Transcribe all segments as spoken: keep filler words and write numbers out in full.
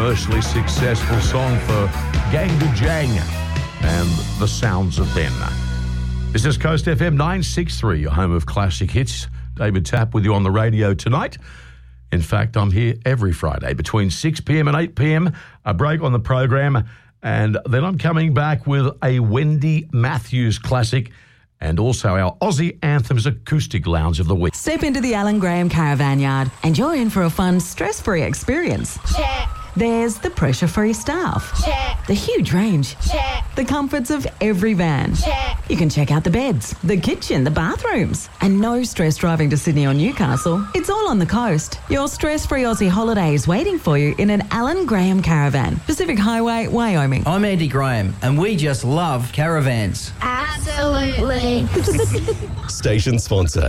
commercially successful song for Gang to Jang and the Sounds of Ben. This is Coast F M nine sixty-three, your home of classic hits. David Tapp with you on the radio tonight. In fact, I'm here every Friday between six p.m. and eight p.m, a break on the program, and then I'm coming back with a Wendy Matthews classic and also our Aussie Anthems Acoustic Lounge of the Week. Step into the Alan Graham Caravan Yard and you're in for a fun, stress-free experience. Check. There's the pressure-free staff. Check. The huge range. Check. The comforts of every van. Check. You can check out the beds, the kitchen, the bathrooms. And no stress driving to Sydney or Newcastle. It's all on the coast. Your stress-free Aussie holiday is waiting for you in an Alan Graham Caravan. Pacific Highway, Wyoming. I'm Andy Graham, and we just love caravans. Absolutely. Station sponsor.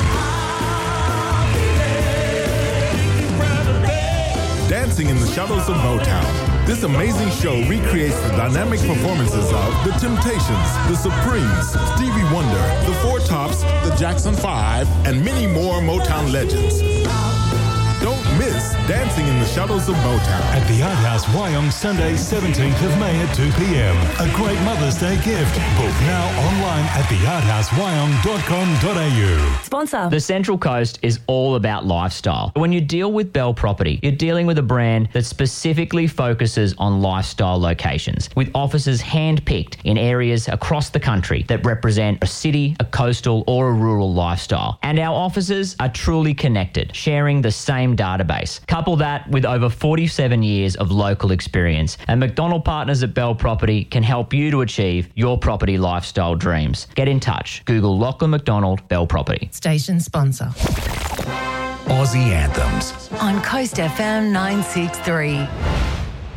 Dancing in the Shadows of Motown. This amazing show recreates the dynamic performances of The Temptations, The Supremes, Stevie Wonder, The Four Tops, The Jackson Five, and many more Motown legends. Don't miss Dancing in the Shadows of Motown. At the Art House Wyong, Sunday, seventeenth of May at two p.m. A great Mother's Day gift. Book now online at the art house wyong dot com dot a u. Sponsor. The Central Coast is all about lifestyle. When you deal with Bell Property, you're dealing with a brand that specifically focuses on lifestyle locations, with offices hand-picked in areas across the country that represent a city, a coastal, or a rural lifestyle. And our offices are truly connected, sharing the same database. Couple that with over forty-seven years of local experience, and McDonald Partners at Bell Property can help you to achieve your property lifestyle dreams. Get in touch. Google Lachlan McDonald Bell Property. Station sponsor. Aussie Anthems. On Coast F M nine sixty-three.